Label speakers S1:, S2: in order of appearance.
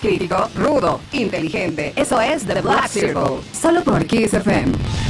S1: crítico, rudo, inteligente. Eso es The Black Circle. Solo por Kiss FM.